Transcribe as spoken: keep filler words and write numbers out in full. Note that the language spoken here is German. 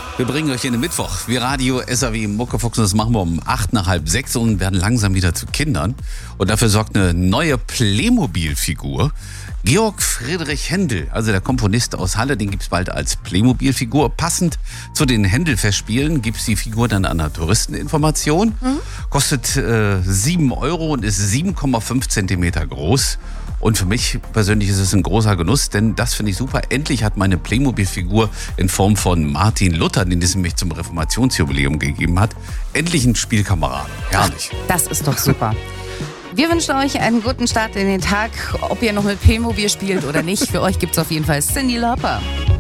Wir bringen euch in den Mittwoch. Wir Radio S A W Muckefuchs, und das machen wir um acht nach halb sechs und werden langsam wieder zu Kindern. Und dafür sorgt eine neue Playmobil-Figur. Georg Friedrich Händel, also der Komponist aus Halle, den gibt's bald als Playmobil-Figur. Passend zu den Händel-Festspielen gibt's die Figur dann an der Touristeninformation. Mhm. Kostet äh, sieben Euro und ist sieben Komma fünf Zentimeter groß. Und für mich persönlich ist es ein großer Genuss, denn das finde ich super. Endlich hat meine Playmobil-Figur in Form von Martin Luther, den es mich zum Reformationsjubiläum gegeben hat, endlich einen Spielkameraden. Herrlich. Ach, das ist doch super. Wir wünschen euch einen guten Start in den Tag, ob ihr noch mit Playmobil spielt oder nicht. Für euch gibt es auf jeden Fall Cyndi Lauper.